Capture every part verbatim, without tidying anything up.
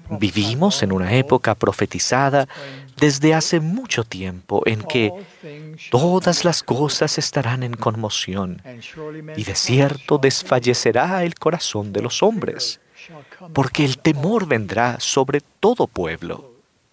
Vivimos en una época profetizada desde hace mucho tiempo en que todas las cosas estarán en conmoción y de cierto desfallecerá el corazón de los hombres, porque el temor vendrá sobre todo pueblo.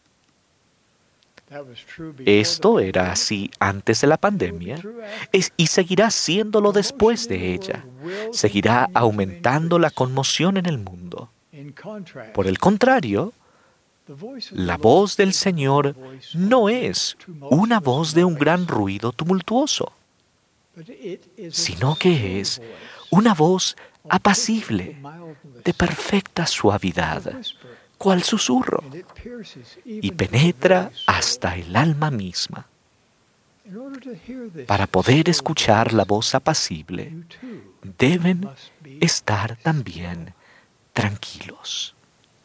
Esto era así antes de la pandemia es- y seguirá siéndolo después de ella. Seguirá aumentando la conmoción en el mundo. Por el contrario, la voz del Señor no es una voz de un gran ruido tumultuoso, sino que es una voz apacible, de perfecta suavidad, cual susurro, y penetra hasta el alma misma. Para poder escuchar la voz apacible, deben estar también tranquilos.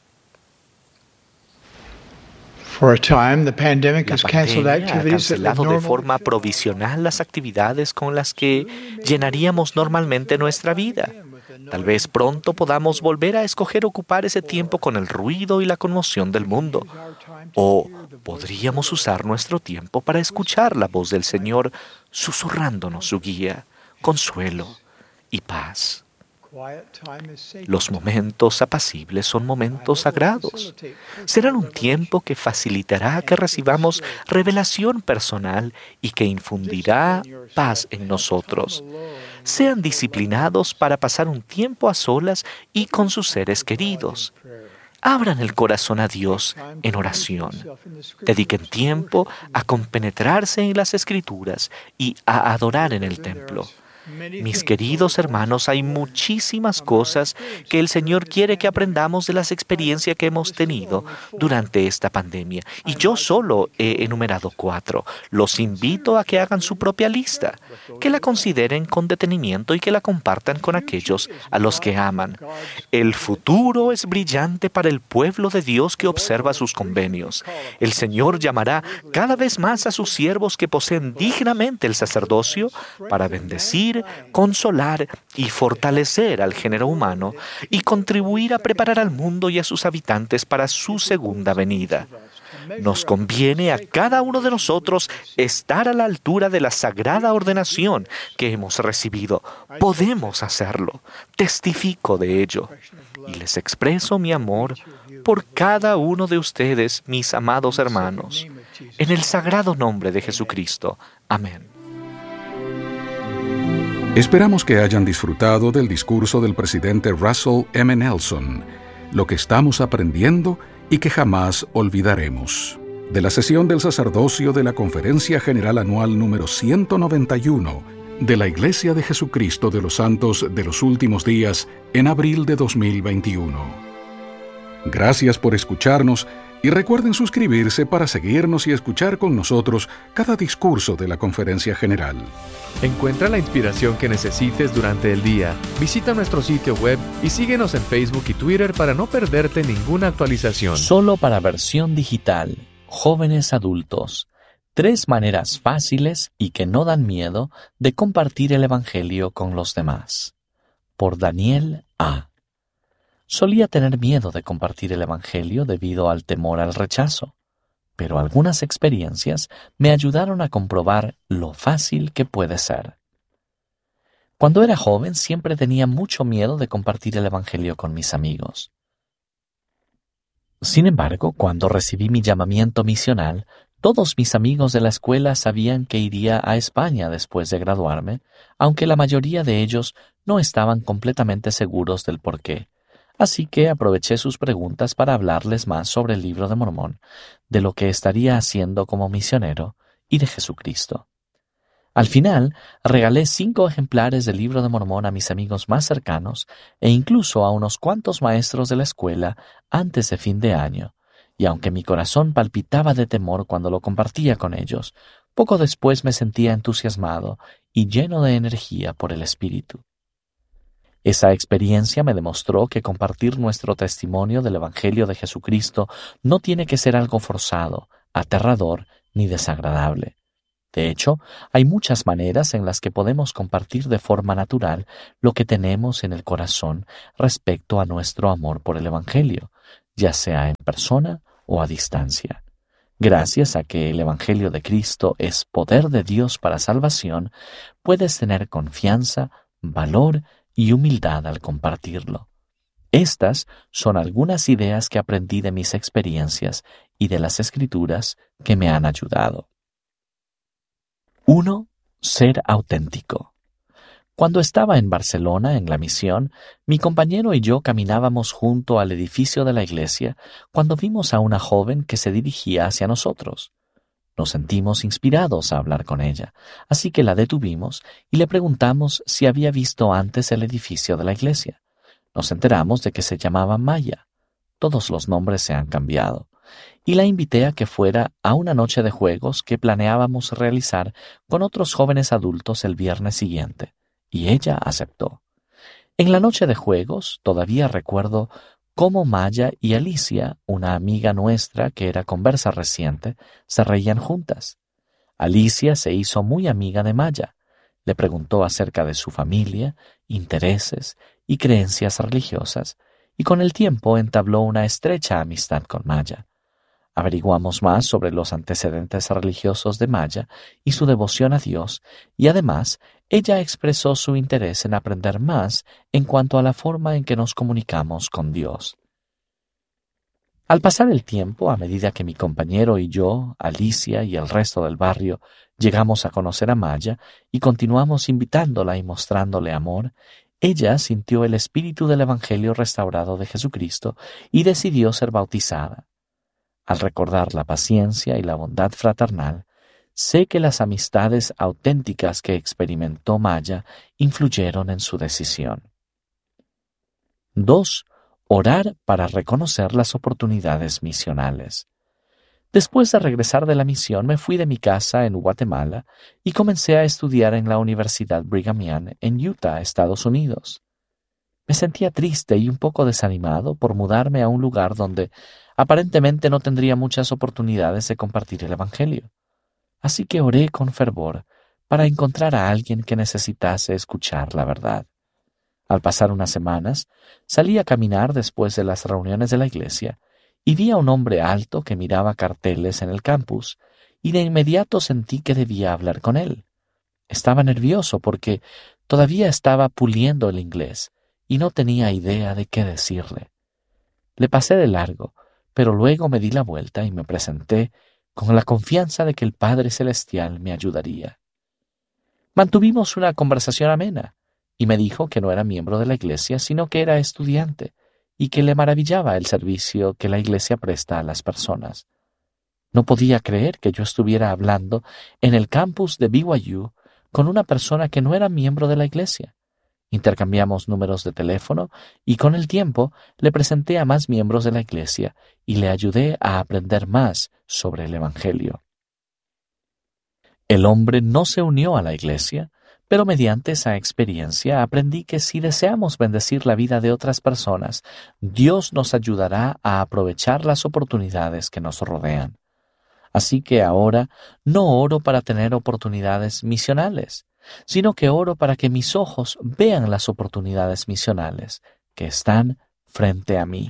For a time, the pandemic La has canceled pandemia ha activities that would cancelado de normally forma fill provisional las actividades con las que llenaríamos normalmente nuestra vida. Tal vez pronto podamos volver a escoger ocupar ese tiempo con el ruido y la conmoción del mundo. O podríamos usar nuestro tiempo para escuchar la voz del Señor susurrándonos su guía, consuelo y paz. Los momentos apacibles son momentos sagrados. Serán un tiempo que facilitará que recibamos revelación personal y que infundirá paz en nosotros. Sean disciplinados para pasar un tiempo a solas y con sus seres queridos. Abran el corazón a Dios en oración. Dediquen tiempo a compenetrarse en las Escrituras y a adorar en el templo. Mis queridos hermanos, hay muchísimas cosas que el Señor quiere que aprendamos de las experiencias que hemos tenido durante esta pandemia. Y yo solo he enumerado cuatro. Los invito a que hagan su propia lista, que la consideren con detenimiento y que la compartan con aquellos a los que aman. El futuro es brillante para el pueblo de Dios que observa sus convenios. El Señor llamará cada vez más a sus siervos que poseen dignamente el sacerdocio para bendecir, consolar y fortalecer al género humano y contribuir a preparar al mundo y a sus habitantes para su segunda venida. Nos conviene a cada uno de nosotros estar a la altura de la sagrada ordenación que hemos recibido. Podemos hacerlo. Testifico de ello. Y les expreso mi amor por cada uno de ustedes, mis amados hermanos. En el sagrado nombre de Jesucristo. Amén. Esperamos que hayan disfrutado del discurso del presidente Russell M. Nelson, lo que estamos aprendiendo y que jamás olvidaremos. De la sesión del sacerdocio de la Conferencia General Anual número ciento noventa y uno de la Iglesia de Jesucristo de los Santos de los Últimos Días en abril de dos mil veintiuno. Gracias por escucharnos y recuerden suscribirse para seguirnos y escuchar con nosotros cada discurso de la Conferencia General. Encuentra la inspiración que necesites durante el día. Visita nuestro sitio web y síguenos en Facebook y Twitter para no perderte ninguna actualización. Solo para versión digital, jóvenes adultos. Tres maneras fáciles y que no dan miedo de compartir el Evangelio con los demás. Por Daniel A. Solía tener miedo de compartir el Evangelio debido al temor al rechazo, pero algunas experiencias me ayudaron a comprobar lo fácil que puede ser. Cuando era joven siempre tenía mucho miedo de compartir el Evangelio con mis amigos. Sin embargo, cuando recibí mi llamamiento misional, todos mis amigos de la escuela sabían que iría a España después de graduarme, aunque la mayoría de ellos no estaban completamente seguros del porqué. Así que aproveché sus preguntas para hablarles más sobre el Libro de Mormón, de lo que estaría haciendo como misionero y de Jesucristo. Al final, regalé cinco ejemplares del Libro de Mormón a mis amigos más cercanos e incluso a unos cuantos maestros de la escuela antes de fin de año, y aunque mi corazón palpitaba de temor cuando lo compartía con ellos, poco después me sentía entusiasmado y lleno de energía por el Espíritu. Esa experiencia me demostró que compartir nuestro testimonio del Evangelio de Jesucristo no tiene que ser algo forzado, aterrador ni desagradable. De hecho, hay muchas maneras en las que podemos compartir de forma natural lo que tenemos en el corazón respecto a nuestro amor por el Evangelio, ya sea en persona o a distancia. Gracias a que el Evangelio de Cristo es poder de Dios para salvación, puedes tener confianza, valor y humildad al compartirlo. Estas son algunas ideas que aprendí de mis experiencias y de las Escrituras que me han ayudado. uno. Ser auténtico. Cuando estaba en Barcelona, en la misión, mi compañero y yo caminábamos junto al edificio de la iglesia cuando vimos a una joven que se dirigía hacia nosotros. Nos sentimos inspirados a hablar con ella, así que la detuvimos y le preguntamos si había visto antes el edificio de la iglesia. Nos enteramos de que se llamaba Maya. Todos los nombres se han cambiado. Y la invité a que fuera a una noche de juegos que planeábamos realizar con otros jóvenes adultos el viernes siguiente, y ella aceptó. En la noche de juegos todavía recuerdo cómo Maya y Alicia, una amiga nuestra que era conversa reciente, se reían juntas. Alicia se hizo muy amiga de Maya. Le preguntó acerca de su familia, intereses y creencias religiosas, y con el tiempo entabló una estrecha amistad con Maya. Averiguamos más sobre los antecedentes religiosos de Maya y su devoción a Dios, y además ella expresó su interés en aprender más en cuanto a la forma en que nos comunicamos con Dios. Al pasar el tiempo, a medida que mi compañero y yo, Alicia y el resto del barrio, llegamos a conocer a Maya y continuamos invitándola y mostrándole amor, ella sintió el espíritu del Evangelio restaurado de Jesucristo y decidió ser bautizada. Al recordar la paciencia y la bondad fraternal, sé que las amistades auténticas que experimentó Maya influyeron en su decisión. dos. Orar para reconocer las oportunidades misionales. Después de regresar de la misión, me fui de mi casa en Guatemala y comencé a estudiar en la Universidad Brigham Young en Utah, Estados Unidos. Me sentía triste y un poco desanimado por mudarme a un lugar donde aparentemente no tendría muchas oportunidades de compartir el Evangelio. Así que oré con fervor para encontrar a alguien que necesitase escuchar la verdad. Al pasar unas semanas, salí a caminar después de las reuniones de la iglesia y vi a un hombre alto que miraba carteles en el campus y de inmediato sentí que debía hablar con él. Estaba nervioso porque todavía estaba puliendo el inglés y no tenía idea de qué decirle. Le pasé de largo, pero luego me di la vuelta y me presenté con la confianza de que el Padre Celestial me ayudaría. Mantuvimos una conversación amena y me dijo que no era miembro de la iglesia, sino que era estudiante y que le maravillaba el servicio que la iglesia presta a las personas. No podía creer que yo estuviera hablando en el campus de B Y U con una persona que no era miembro de la iglesia. Intercambiamos números de teléfono y con el tiempo le presenté a más miembros de la iglesia y le ayudé a aprender más sobre el Evangelio. El hombre no se unió a la iglesia, pero mediante esa experiencia aprendí que si deseamos bendecir la vida de otras personas, Dios nos ayudará a aprovechar las oportunidades que nos rodean. Así que ahora no oro para tener oportunidades misionales, sino que oro para que mis ojos vean las oportunidades misionales que están frente a mí.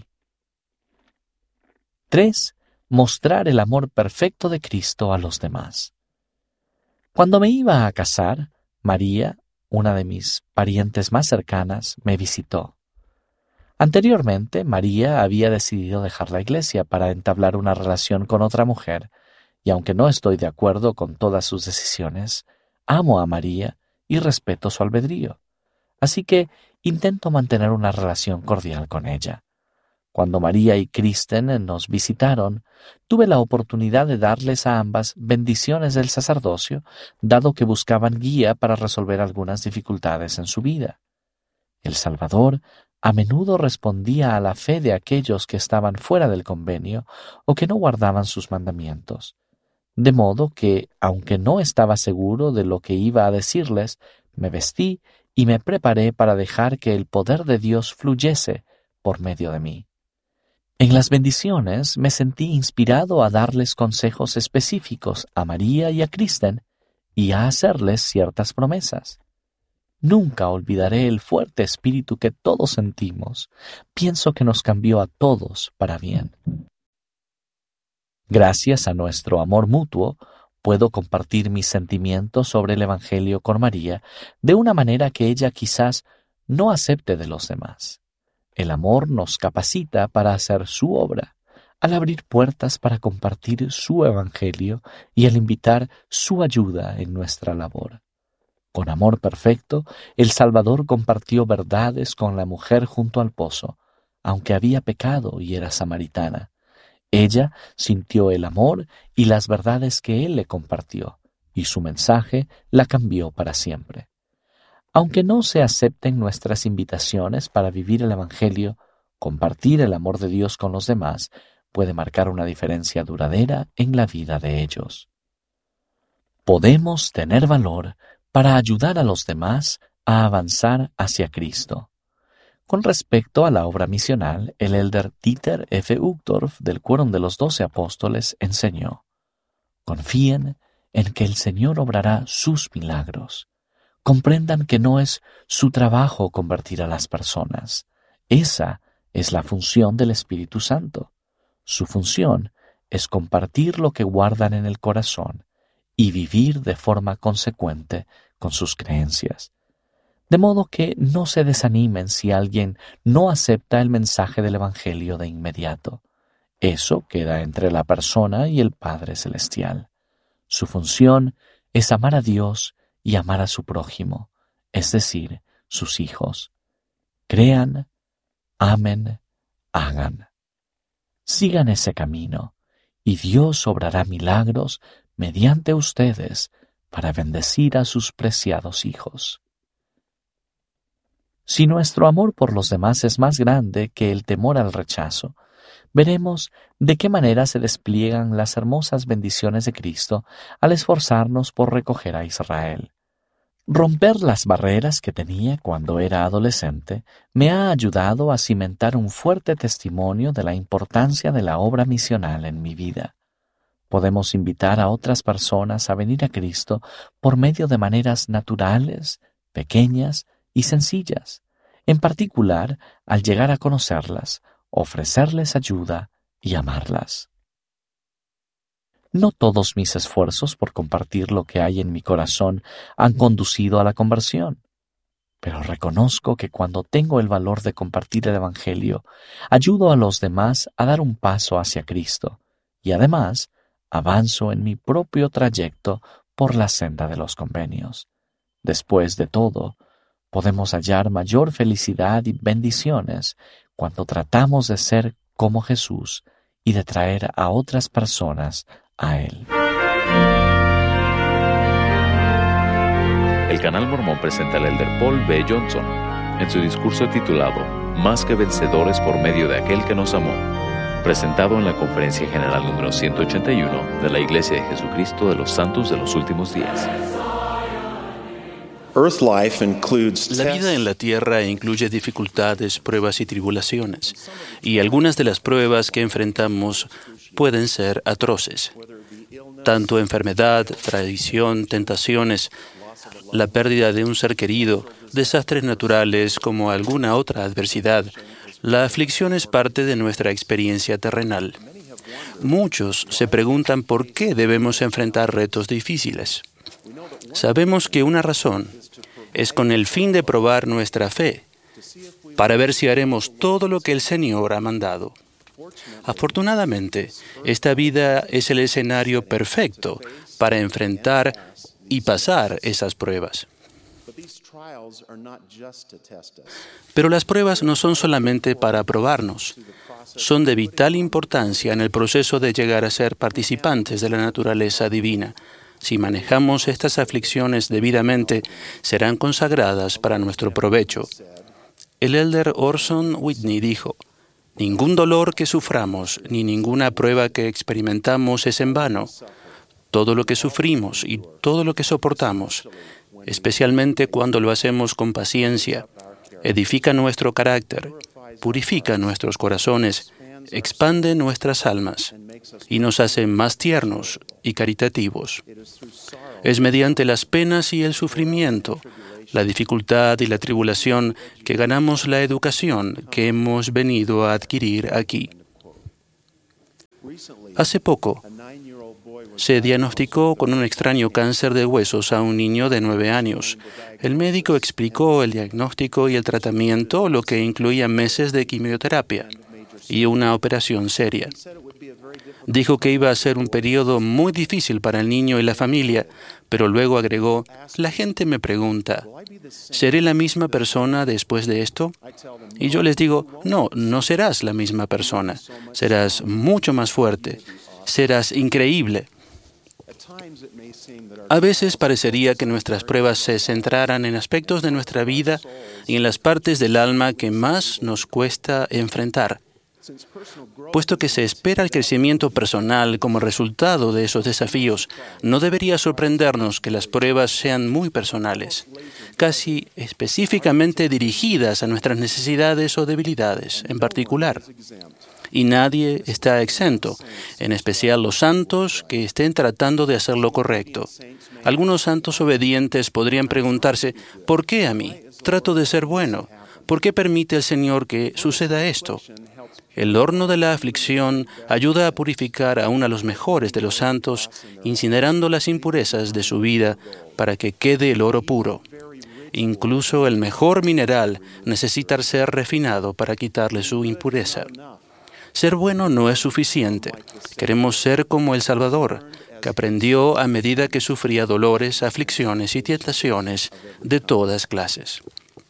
tres. Mostrar el amor perfecto de Cristo a los demás. Cuando me iba a casar, María, una de mis parientes más cercanas, me visitó. Anteriormente, María había decidido dejar la iglesia para entablar una relación con otra mujer, y aunque no estoy de acuerdo con todas sus decisiones, amo a María y respeto su albedrío. Así que intento mantener una relación cordial con ella. Cuando María y Kristen nos visitaron, tuve la oportunidad de darles a ambas bendiciones del sacerdocio, dado que buscaban guía para resolver algunas dificultades en su vida. El Salvador a menudo respondía a la fe de aquellos que estaban fuera del convenio o que no guardaban sus mandamientos. De modo que, aunque no estaba seguro de lo que iba a decirles, me vestí y me preparé para dejar que el poder de Dios fluyese por medio de mí. En las bendiciones me sentí inspirado a darles consejos específicos a María y a Kristen y a hacerles ciertas promesas. Nunca olvidaré el fuerte espíritu que todos sentimos. Pienso que nos cambió a todos para bien. Gracias a nuestro amor mutuo, puedo compartir mis sentimientos sobre el Evangelio con María de una manera que ella quizás no acepte de los demás. El amor nos capacita para hacer su obra, al abrir puertas para compartir su Evangelio y al invitar su ayuda en nuestra labor. Con amor perfecto, el Salvador compartió verdades con la mujer junto al pozo, aunque había pecado y era samaritana. Ella sintió el amor y las verdades que Él le compartió, y su mensaje la cambió para siempre. Aunque no se acepten nuestras invitaciones para vivir el Evangelio, compartir el amor de Dios con los demás puede marcar una diferencia duradera en la vida de ellos. Podemos tener valor para ayudar a los demás a avanzar hacia Cristo. Con respecto a la obra misional, el elder Dieter F. Uchtdorf del Quórum de los Doce Apóstoles enseñó: confíen en que el Señor obrará sus milagros. Comprendan que no es su trabajo convertir a las personas. Esa es la función del Espíritu Santo. Su función es compartir lo que guardan en el corazón y vivir de forma consecuente con sus creencias. De modo que no se desanimen si alguien no acepta el mensaje del Evangelio de inmediato. Eso queda entre la persona y el Padre Celestial. Su función es amar a Dios y amar a su prójimo, es decir, sus hijos. Crean, amen, hagan. Sigan ese camino, y Dios obrará milagros mediante ustedes para bendecir a sus preciados hijos. Si nuestro amor por los demás es más grande que el temor al rechazo, veremos de qué manera se despliegan las hermosas bendiciones de Cristo al esforzarnos por recoger a Israel. Romper las barreras que tenía cuando era adolescente me ha ayudado a cimentar un fuerte testimonio de la importancia de la obra misional en mi vida. Podemos invitar a otras personas a venir a Cristo por medio de maneras naturales, pequeñas y sencillas, en particular al llegar a conocerlas, ofrecerles ayuda y amarlas. No todos mis esfuerzos por compartir lo que hay en mi corazón han conducido a la conversión, pero reconozco que cuando tengo el valor de compartir el Evangelio, ayudo a los demás a dar un paso hacia Cristo y además avanzo en mi propio trayecto por la senda de los convenios. Después de todo, podemos hallar mayor felicidad y bendiciones cuando tratamos de ser como Jesús y de traer a otras personas a Él. El Canal Mormón presenta al elder Paul B. Johnson en su discurso titulado Más que vencedores por medio de aquel que nos amó, presentado en la Conferencia General número ciento ochenta y uno de la Iglesia de Jesucristo de los Santos de los Últimos Días. La vida en la tierra incluye dificultades, pruebas y tribulaciones, y algunas de las pruebas que enfrentamos pueden ser atroces. Tanto enfermedad, traición, tentaciones, la pérdida de un ser querido, desastres naturales como alguna otra adversidad. La aflicción es parte de nuestra experiencia terrenal. Muchos se preguntan por qué debemos enfrentar retos difíciles. Sabemos que una razón es con el fin de probar nuestra fe, para ver si haremos todo lo que el Señor ha mandado. Afortunadamente, esta vida es el escenario perfecto para enfrentar y pasar esas pruebas. Pero las pruebas no son solamente para probarnos, son de vital importancia en el proceso de llegar a ser participantes de la naturaleza divina. Si manejamos estas aflicciones debidamente, serán consagradas para nuestro provecho. El elder Orson Whitney dijo: ningún dolor que suframos ni ninguna prueba que experimentamos es en vano. Todo lo que sufrimos y todo lo que soportamos, especialmente cuando lo hacemos con paciencia, edifica nuestro carácter, purifica nuestros corazones expande nuestras almas y nos hace más tiernos y caritativos. Es mediante las penas y el sufrimiento, la dificultad y la tribulación que ganamos la educación que hemos venido a adquirir aquí. Hace poco, se diagnosticó con un extraño cáncer de huesos a un niño de nueve años. El médico explicó el diagnóstico y el tratamiento, lo que incluía meses de quimioterapia y una operación seria. Dijo que iba a ser un periodo muy difícil para el niño y la familia, pero luego agregó, la gente me pregunta, ¿seré la misma persona después de esto? Y yo les digo, no, no serás la misma persona. Serás mucho más fuerte. Serás increíble. A veces parecería que nuestras pruebas se centraran en aspectos de nuestra vida y en las partes del alma que más nos cuesta enfrentar. Puesto que se espera el crecimiento personal como resultado de esos desafíos, no debería sorprendernos que las pruebas sean muy personales, casi específicamente dirigidas a nuestras necesidades o debilidades en particular. Y nadie está exento, en especial los santos que estén tratando de hacer lo correcto. Algunos santos obedientes podrían preguntarse, ¿por qué a mí? Trato de ser bueno. ¿Por qué permite el Señor que suceda esto? El horno de la aflicción ayuda a purificar aún a los mejores de los santos, incinerando las impurezas de su vida para que quede el oro puro. Incluso el mejor mineral necesita ser refinado para quitarle su impureza. Ser bueno no es suficiente. Queremos ser como el Salvador, que aprendió a medida que sufría dolores, aflicciones y tentaciones de todas clases.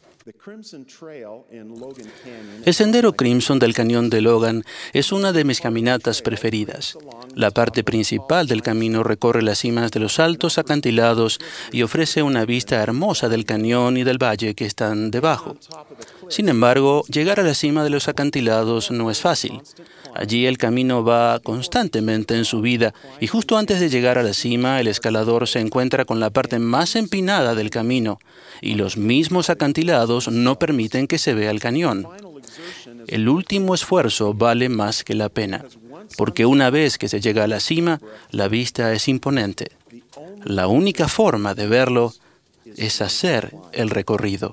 El sendero Crimson del cañón de Logan es una de mis caminatas preferidas. La parte principal del camino recorre las cimas de los altos acantilados y ofrece una vista hermosa del cañón y del valle que están debajo. Sin embargo, llegar a la cima de los acantilados no es fácil. Allí el camino va constantemente en subida y justo antes de llegar a la cima, el escalador se encuentra con la parte más empinada del camino y los mismos acantilados no permiten que se vea el cañón. El último esfuerzo vale más que la pena, porque una vez que se llega a la cima, la vista es imponente. La única forma de verlo es hacer el recorrido.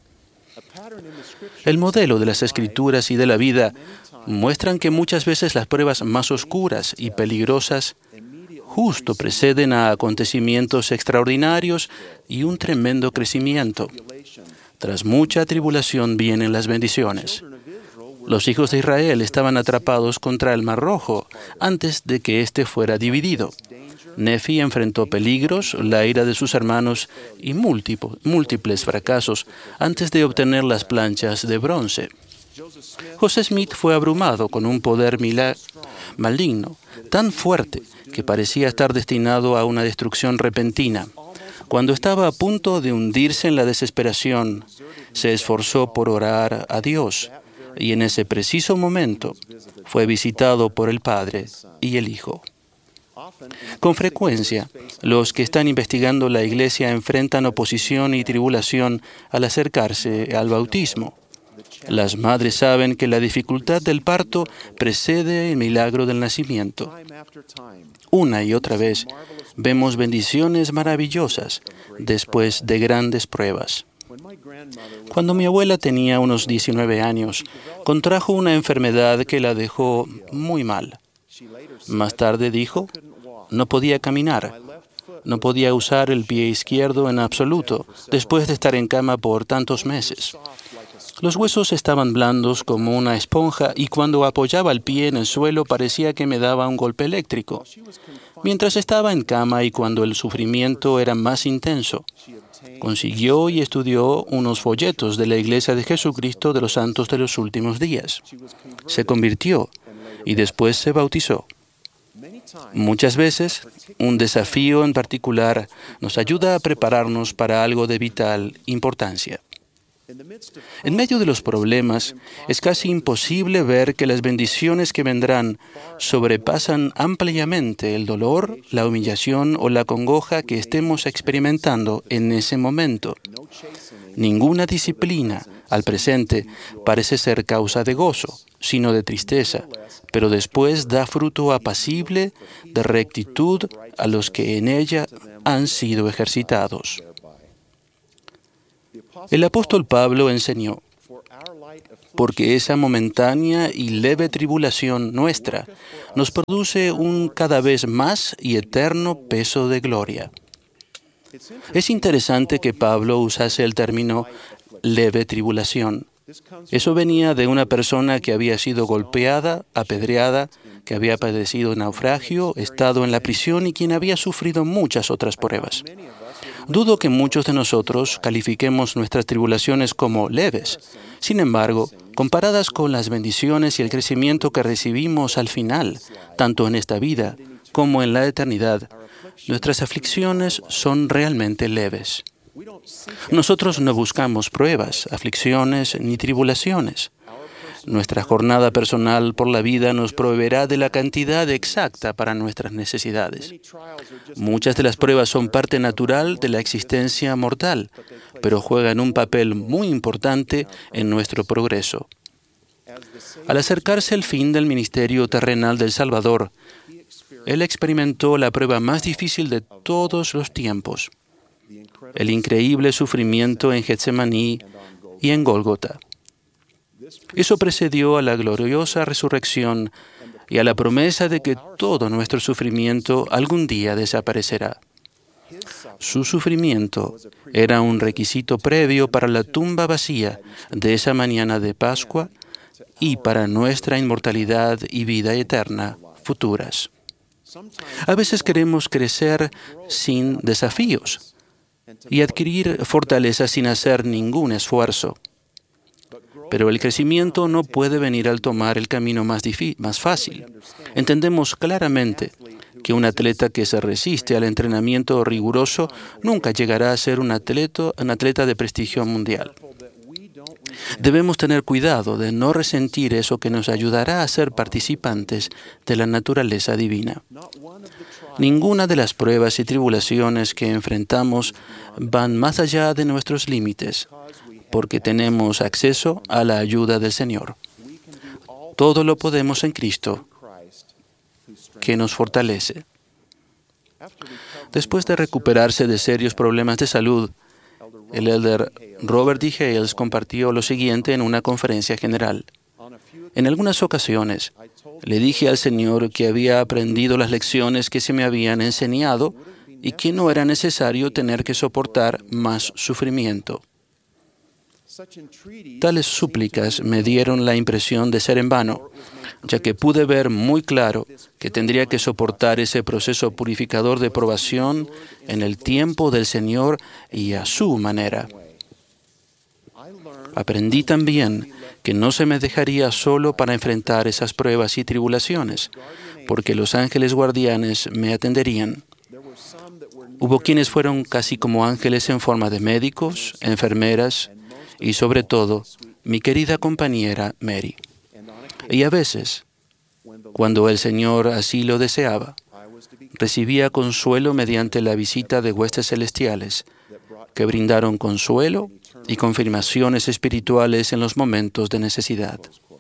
El modelo de las Escrituras y de la vida muestran que muchas veces las pruebas más oscuras y peligrosas justo preceden a acontecimientos extraordinarios y un tremendo crecimiento. Tras mucha tribulación vienen las bendiciones. Los hijos de Israel estaban atrapados contra el Mar Rojo antes de que éste fuera dividido. Nefi enfrentó peligros, la ira de sus hermanos y múltiples fracasos antes de obtener las planchas de bronce. José Smith fue abrumado con un poder maligno tan fuerte que parecía estar destinado a una destrucción repentina. Cuando estaba a punto de hundirse en la desesperación, se esforzó por orar a Dios y en ese preciso momento fue visitado por el Padre y el Hijo. Con frecuencia, los que están investigando la Iglesia enfrentan oposición y tribulación al acercarse al bautismo. Las madres saben que la dificultad del parto precede el milagro del nacimiento. Una y otra vez vemos bendiciones maravillosas después de grandes pruebas. Cuando mi abuela tenía unos diecinueve años, contrajo una enfermedad que la dejó muy mal. Más tarde dijo, no podía caminar, no podía usar el pie izquierdo en absoluto, después de estar en cama por tantos meses. Los huesos estaban blandos como una esponja y cuando apoyaba el pie en el suelo parecía que me daba un golpe eléctrico. Mientras estaba en cama y cuando el sufrimiento era más intenso, consiguió y estudió unos folletos de la Iglesia de Jesucristo de los Santos de los Últimos Días. Se convirtió y después se bautizó. Muchas veces, un desafío en particular nos ayuda a prepararnos para algo de vital importancia. En medio de los problemas, es casi imposible ver que las bendiciones que vendrán sobrepasan ampliamente el dolor, la humillación o la congoja que estemos experimentando en ese momento. Ninguna disciplina, al presente, parece ser causa de gozo, sino de tristeza, pero después da fruto apacible de rectitud a los que en ella han sido ejercitados. El apóstol Pablo enseñó: porque esa momentánea y leve tribulación nuestra nos produce un cada vez más y eterno peso de gloria. Es interesante que Pablo usase el término leve tribulación. Eso venía de una persona que había sido golpeada, apedreada, que había padecido naufragio, estado en la prisión y quien había sufrido muchas otras pruebas. Dudo que muchos de nosotros califiquemos nuestras tribulaciones como leves. Sin embargo, comparadas con las bendiciones y el crecimiento que recibimos al final, tanto en esta vida como en la eternidad, nuestras aflicciones son realmente leves. Nosotros no buscamos pruebas, aflicciones ni tribulaciones. Nuestra jornada personal por la vida nos proveerá de la cantidad exacta para nuestras necesidades. Muchas de las pruebas son parte natural de la existencia mortal, pero juegan un papel muy importante en nuestro progreso. Al acercarse el fin del ministerio terrenal del Salvador, Él experimentó la prueba más difícil de todos los tiempos, el increíble sufrimiento en Getsemaní y en Gólgota. Eso precedió a la gloriosa resurrección y a la promesa de que todo nuestro sufrimiento algún día desaparecerá. Su sufrimiento era un requisito previo para la tumba vacía de esa mañana de Pascua y para nuestra inmortalidad y vida eterna futuras. A veces queremos crecer sin desafíos y adquirir fortaleza sin hacer ningún esfuerzo. Pero el crecimiento no puede venir al tomar el camino más, más fácil. Entendemos claramente que un atleta que se resiste al entrenamiento riguroso nunca llegará a ser un atleta, un atleta de prestigio mundial. Debemos tener cuidado de no resentir eso que nos ayudará a ser participantes de la naturaleza divina. Ninguna de las pruebas y tribulaciones que enfrentamos van más allá de nuestros límites, porque tenemos acceso a la ayuda del Señor. Todo lo podemos en Cristo, que nos fortalece. Después de recuperarse de serios problemas de salud, el elder Robert D. Hales compartió lo siguiente en una conferencia general. En algunas ocasiones, le dije al Señor que había aprendido las lecciones que se me habían enseñado y que no era necesario tener que soportar más sufrimiento. Tales súplicas me dieron la impresión de ser en vano, ya que pude ver muy claro que tendría que soportar ese proceso purificador de probación en el tiempo del Señor y a su manera. Aprendí también que no se me dejaría solo para enfrentar esas pruebas y tribulaciones, porque los ángeles guardianes me atenderían. Hubo quienes fueron casi como ángeles en forma de médicos, enfermeras y, sobre todo, mi querida compañera Mary. Y a veces, cuando el Señor así lo deseaba, recibía consuelo mediante la visita de huestes celestiales, que brindaron consuelo y confirmaciones espirituales en los momentos de necesidad.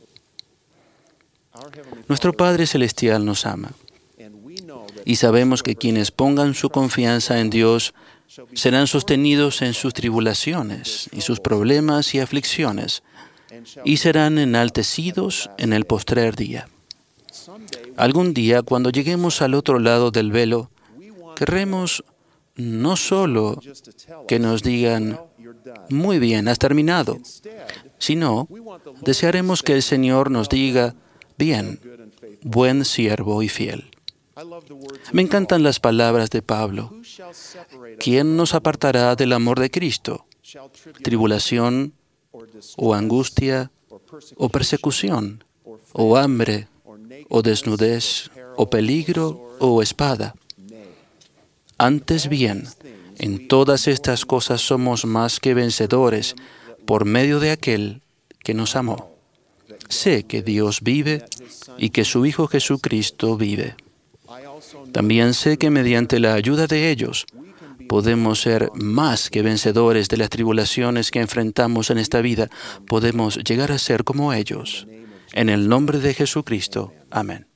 Nuestro Padre Celestial nos ama, y sabemos que quienes pongan su confianza en Dios serán sostenidos en sus tribulaciones y sus problemas y aflicciones, y serán enaltecidos en el postrer día. Algún día, cuando lleguemos al otro lado del velo, querremos no solo que nos digan, muy bien, has terminado, sino desearemos que el Señor nos diga, bien, buen siervo y fiel. Me encantan las palabras de Pablo. ¿Quién nos apartará del amor de Cristo? ¿Tribulación, o angustia, o persecución, o hambre, o desnudez, o peligro, o espada? Antes bien, en todas estas cosas somos más que vencedores por medio de aquel que nos amó. Sé que Dios vive y que su Hijo Jesucristo vive. También sé que mediante la ayuda de ellos Podemos ser más que vencedores de las tribulaciones que enfrentamos en esta vida. Podemos llegar a ser como ellos. En el nombre de Jesucristo. Amén.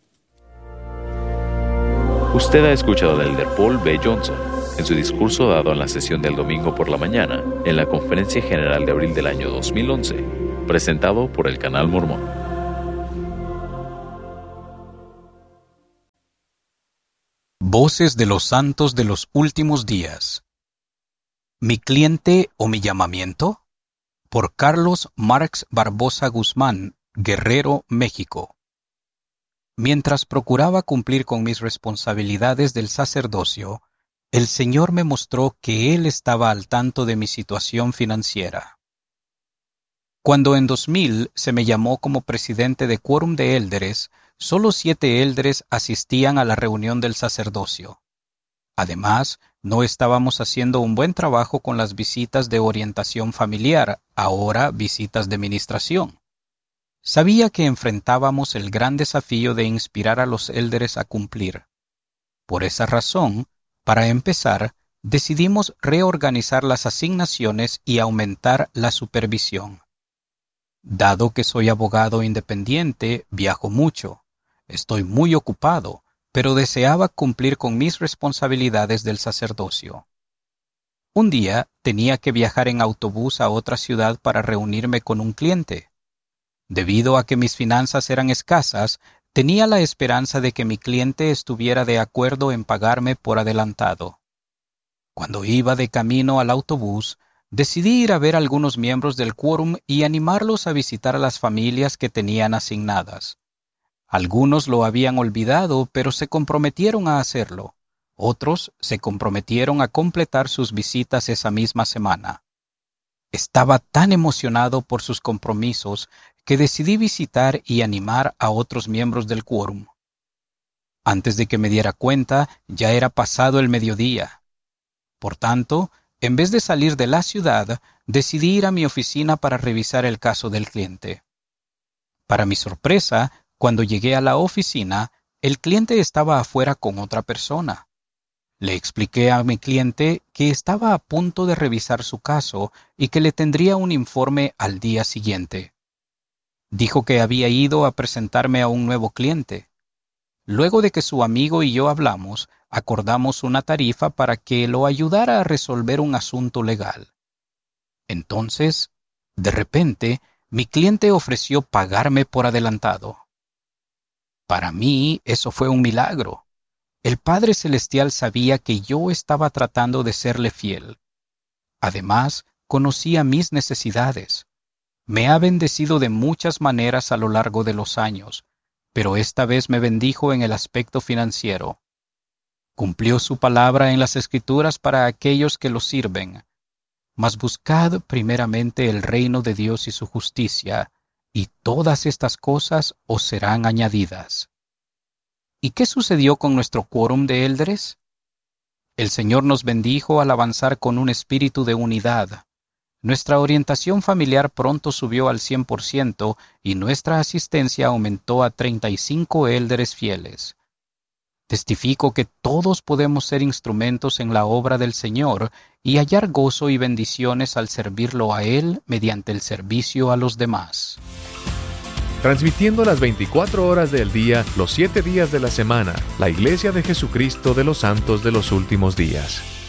Usted ha escuchado al elder Paul B. Johnson en su discurso dado en la sesión del domingo por la mañana en la Conferencia General de abril del año dos mil once, presentado por el Canal Mormón. Voces de los santos de los últimos días. ¿Mi cliente o mi llamamiento? Por Carlos Marx Barbosa Guzmán, Guerrero, México. Mientras procuraba cumplir con mis responsabilidades del sacerdocio, el Señor me mostró que Él estaba al tanto de mi situación financiera. Cuando en dos mil se me llamó como presidente de Quórum de Élderes, solo siete élderes asistían a la reunión del sacerdocio. Además, no estábamos haciendo un buen trabajo con las visitas de orientación familiar, ahora visitas de ministración. Sabía que enfrentábamos el gran desafío de inspirar a los élderes a cumplir. Por esa razón, para empezar, decidimos reorganizar las asignaciones y aumentar la supervisión. Dado que soy abogado independiente, viajo mucho. Estoy muy ocupado, pero deseaba cumplir con mis responsabilidades del sacerdocio. Un día tenía que viajar en autobús a otra ciudad para reunirme con un cliente. Debido a que mis finanzas eran escasas, tenía la esperanza de que mi cliente estuviera de acuerdo en pagarme por adelantado. Cuando iba de camino al autobús, decidí ir a ver a algunos miembros del quórum y animarlos a visitar a las familias que tenían asignadas. Algunos lo habían olvidado, pero se comprometieron a hacerlo. Otros se comprometieron a completar sus visitas esa misma semana. Estaba tan emocionado por sus compromisos que decidí visitar y animar a otros miembros del quórum. Antes de que me diera cuenta, ya era pasado el mediodía. Por tanto, en vez de salir de la ciudad, decidí ir a mi oficina para revisar el caso del cliente. Para mi sorpresa, cuando llegué a la oficina, el cliente estaba afuera con otra persona. Le expliqué a mi cliente que estaba a punto de revisar su caso y que le tendría un informe al día siguiente. Dijo que había ido a presentarme a un nuevo cliente. Luego de que su amigo y yo hablamos, acordamos una tarifa para que lo ayudara a resolver un asunto legal. Entonces, de repente, mi cliente ofreció pagarme por adelantado. Para mí, eso fue un milagro. El Padre Celestial sabía que yo estaba tratando de serle fiel. Además, conocía mis necesidades. Me ha bendecido de muchas maneras a lo largo de los años, pero esta vez me bendijo en el aspecto financiero. Cumplió su palabra en las Escrituras para aquellos que lo sirven. Mas buscad primeramente el reino de Dios y su justicia, y todas estas cosas os serán añadidas. ¿Y qué sucedió con nuestro quórum de élderes? El Señor nos bendijo al avanzar con un espíritu de unidad. Nuestra orientación familiar pronto subió al cien por ciento y nuestra asistencia aumentó a treinta y cinco élderes fieles. Testifico que todos podemos ser instrumentos en la obra del Señor y hallar gozo y bendiciones al servirlo a Él mediante el servicio a los demás. Transmitiendo las veinticuatro horas del día, los siete días de la semana, la Iglesia de Jesucristo de los Santos de los Últimos Días.